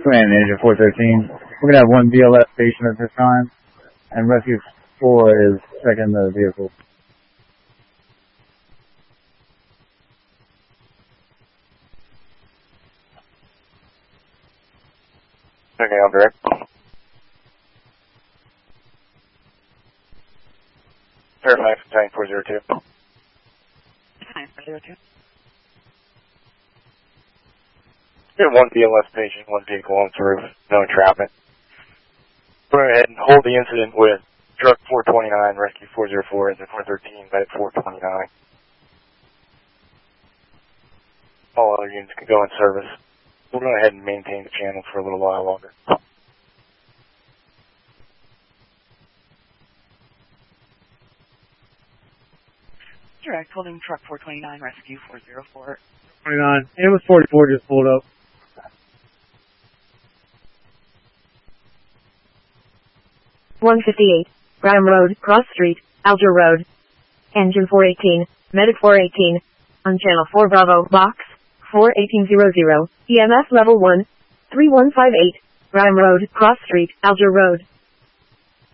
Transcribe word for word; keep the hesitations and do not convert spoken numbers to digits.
Twin, Engine four thirteen. We're going to have one B L S station at this time, and Rescue four is checking the vehicle. Okay, I'll direct. Fairfax, Tank four zero two. Tank four zero two. We have one B L S station, one vehicle on the roof, no traffic. Go ahead and hold the incident with Truck four twenty-nine, Rescue four zero four, Engine four thirteen, Medic four twenty-nine. All other units can go in service. We'll go ahead and maintain the channel for a little while longer. Direct, holding Truck four twenty-nine, Rescue four zero four. twenty-nine. Ambulance forty-four just pulled up. one fifty-eight, Graham Road, Cross Street, Alger Road. Engine four eighteen, Medic four eighteen. On Channel four Bravo, Box four eighteen hundred. E M S Level one, three one five eight, Graham Road, Cross Street, Alger Road.